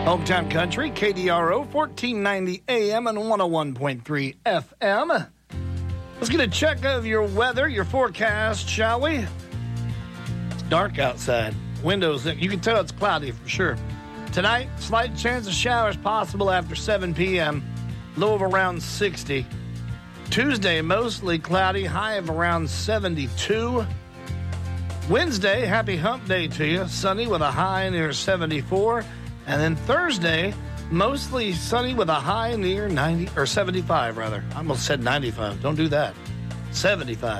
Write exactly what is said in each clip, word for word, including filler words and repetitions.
Hometown Country, K D R O, fourteen ninety A M and one oh one point three F M. Let's get a check of your weather, your forecast, shall we? It's dark outside. Windows, you can tell it's cloudy for sure. Tonight, slight chance of showers possible after seven p.m., low of around sixty. Tuesday, mostly cloudy, high of around seventy-two. Wednesday, happy hump day to you, sunny with a high near seventy-four. And then Thursday, mostly sunny with a high near ninety, or seventy-five rather. I almost said ninety-five. Don't do that. seventy-five.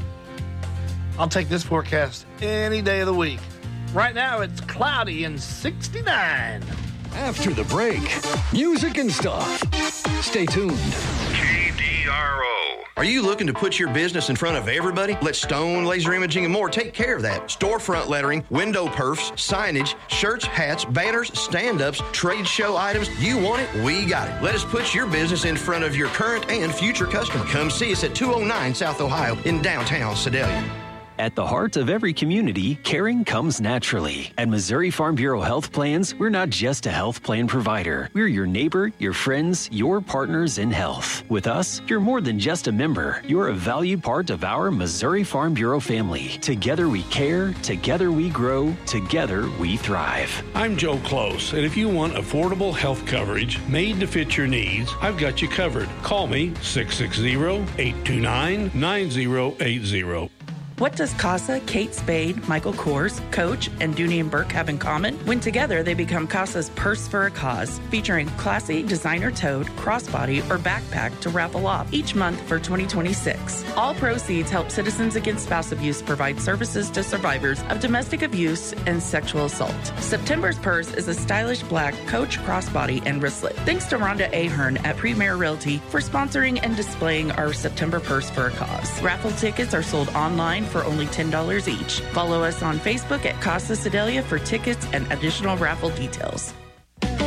I'll take this forecast any day of the week. Right now, it's cloudy and sixty-nine. After the break, music and stuff. Stay tuned. K D R O. Are you looking to put your business in front of everybody? Let Stone Laser Imaging and more take care of that. Storefront lettering, window perfs, signage, shirts, hats, banners, stand-ups, trade show items. You want it? We got it. Let us put your business in front of your current and future customer. Come see us at two oh nine South Ohio in downtown Sedalia. At the heart of every community, caring comes naturally. At Missouri Farm Bureau Health Plans, we're not just a health plan provider. We're your neighbor, your friends, your partners in health. With us, you're more than just a member. You're a valued part of our Missouri Farm Bureau family. Together we care, together we grow, together we thrive. I'm Joe Close, and if you want affordable health coverage made to fit your needs, I've got you covered. Call me six six zero, eight two nine, nine zero eight zero. What does CASA, Kate Spade, Michael Kors, Coach, and Dooney and Burke have in common? When together, they become CASA's Purse for a Cause, featuring classy, designer-toed, crossbody, or backpack to raffle off each month for twenty twenty-six. All proceeds help Citizens Against Spouse Abuse provide services to survivors of domestic abuse and sexual assault. September's purse is a stylish black Coach crossbody and wristlet. Thanks to Rhonda Ahern at Premier Realty for sponsoring and displaying our September Purse for a Cause. Raffle tickets are sold online for only ten dollars each. Follow us on Facebook at Casa Sedalia for tickets and additional raffle details.